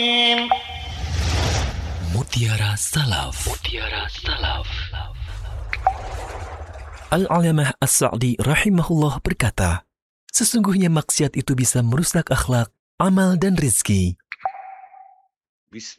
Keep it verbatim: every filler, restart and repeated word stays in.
Mutiara Salaf. Mutiara Salaf. Al-Alamah As-Sa'di rahimahullah berkata, sesungguhnya maksiat itu bisa merusak akhlak, amal dan rizki.